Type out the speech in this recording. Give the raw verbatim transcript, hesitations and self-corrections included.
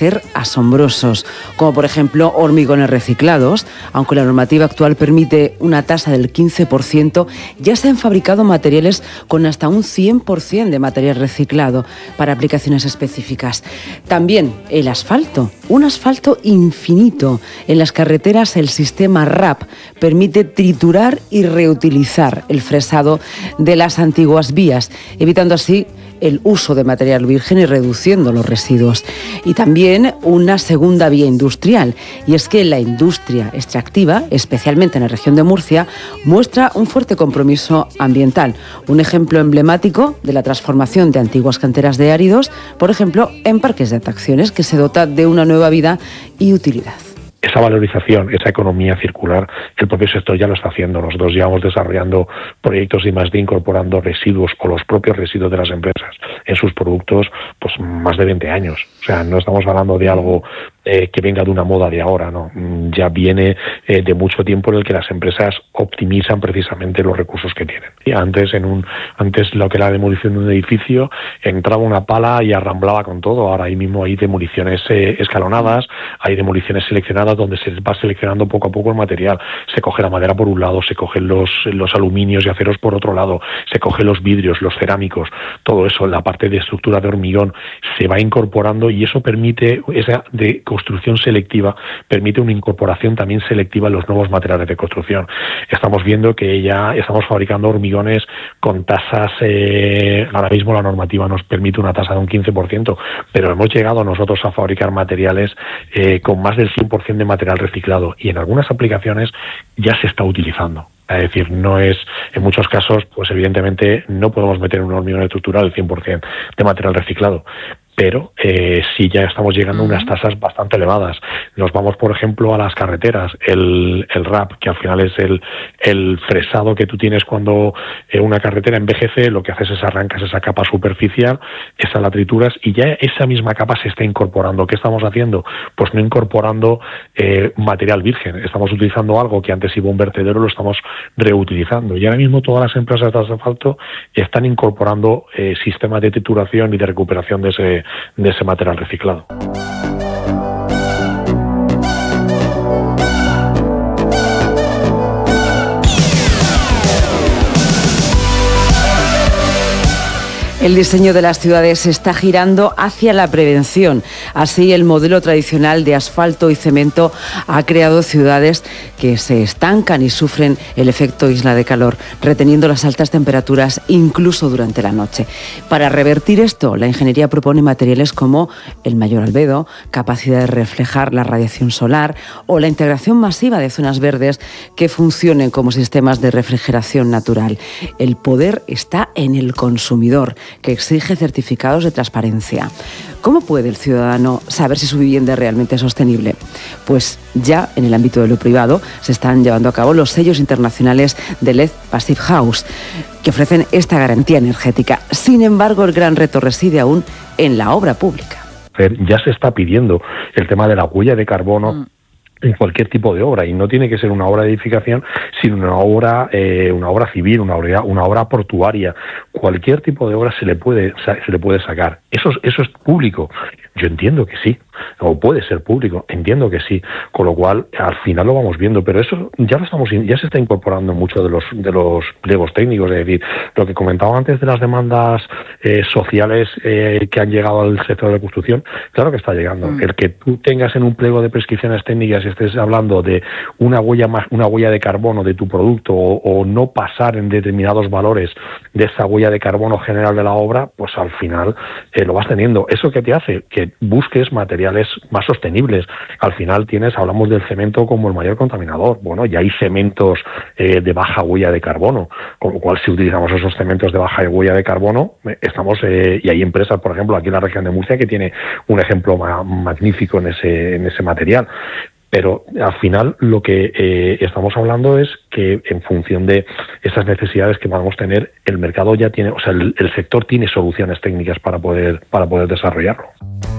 parecer asombrosos, como por ejemplo hormigones reciclados. Aunque la normativa actual permite una tasa del quince por ciento, ya se han fabricado materiales con hasta un cien por ciento de material reciclado para aplicaciones específicas. También el asfalto, un asfalto infinito. En las carreteras el sistema R A P permite triturar y reutilizar el fresado de las antiguas vías, evitando así el uso de material virgen y reduciendo los residuos. Y también una segunda vía industrial, y es que la industria extractiva, especialmente en la región de Murcia, muestra un fuerte compromiso ambiental. Un ejemplo emblemático de la transformación de antiguas canteras de áridos, por ejemplo, en parques de atracciones, que se dota de una nueva vida y utilidad. Esa valorización, esa economía circular, el propio sector ya lo está haciendo. Nosotros llevamos desarrollando proyectos de I más D incorporando residuos o los propios residuos de las empresas en sus productos pues más de veinte años. O sea, no estamos hablando de algo eh, que venga de una moda de ahora, no. Ya viene eh, de mucho tiempo en el que las empresas optimizan precisamente los recursos que tienen. Y antes, en un, antes lo que era la demolición de un edificio, entraba una pala y arramblaba con todo. Ahora ahí mismo hay demoliciones eh, escalonadas, hay demoliciones seleccionadas donde se va seleccionando poco a poco el material. Se coge la madera por un lado, se cogen los, los aluminios y aceros por otro lado, se cogen los vidrios, los cerámicos, todo eso, la parte de estructura de hormigón, se va incorporando y eso permite, esa de construcción selectiva, permite una incorporación también selectiva en los nuevos materiales de construcción. Estamos viendo que ya estamos fabricando hormigones con tasas, eh, ahora mismo la normativa nos permite una tasa de un quince por ciento, pero hemos llegado nosotros a fabricar materiales eh, con más del cien por ciento de material reciclado y en algunas aplicaciones ya se está utilizando. Es decir, no es, en muchos casos, pues evidentemente no podemos meter en un hormigón estructural el cien por ciento de material reciclado, pero eh, sí ya estamos llegando a unas tasas bastante elevadas. Nos vamos, por ejemplo, a las carreteras, el, el R A P, que al final es el, el fresado que tú tienes cuando eh, una carretera envejece, lo que haces es arrancas esa capa superficial, esa la trituras y ya esa misma capa se está incorporando. ¿Qué estamos haciendo? Pues no incorporando eh, material virgen, estamos utilizando algo que antes iba a un vertedero, lo estamos reutilizando. Y ahora mismo todas las empresas de asfalto están incorporando eh, sistemas de trituración y de recuperación de ese de ese material reciclado. El diseño de las ciudades está girando hacia la prevención. Así, el modelo tradicional de asfalto y cemento ha creado ciudades que se estancan y sufren el efecto isla de calor, reteniendo las altas temperaturas incluso durante la noche. Para revertir esto, la ingeniería propone materiales como el mayor albedo, capacidad de reflejar la radiación solar o la integración masiva de zonas verdes que funcionen como sistemas de refrigeración natural. El poder está en el consumidor, que exige certificados de transparencia. ¿Cómo puede el ciudadano saber si su vivienda es realmente sostenible? Pues ya en el ámbito de lo privado se están llevando a cabo los sellos internacionales de L E D Passive House, que ofrecen esta garantía energética. Sin embargo, el gran reto reside aún en la obra pública. Ya se está pidiendo el tema de la huella de carbono mm. en cualquier tipo de obra, y no tiene que ser una obra de edificación, sino una obra, eh, una obra civil, una obra, una obra portuaria. Cualquier tipo de obra se le puede, se le puede sacar. Eso, eso es público. Yo entiendo que sí, o puede ser público, entiendo que sí, con lo cual al final lo vamos viendo, pero eso ya lo estamos, ya se está incorporando en muchos de los de los pliegos técnicos. Es decir, lo que comentaba antes de las demandas eh, sociales eh, que han llegado al sector de la construcción, claro que está llegando. Mm. El que tú tengas en un pliego de prescripciones técnicas y estés hablando de una huella más, una huella de carbono de tu producto o, o no pasar en determinados valores de esa huella de carbono general de la obra, pues al final eh, lo vas teniendo. ¿Eso qué te hace? Que busques materiales más sostenibles. Al final tienes, hablamos del cemento como el mayor contaminador. Bueno, ya hay cementos eh, de baja huella de carbono, con lo cual si utilizamos esos cementos de baja huella de carbono, eh, estamos eh, y hay empresas, por ejemplo, aquí en la región de Murcia que tiene un ejemplo ma- magnífico en ese en ese material. Pero al final lo que eh, estamos hablando es que en función de esas necesidades que vamos a tener, el mercado ya tiene, o sea, el, el sector tiene soluciones técnicas para poder para poder desarrollarlo.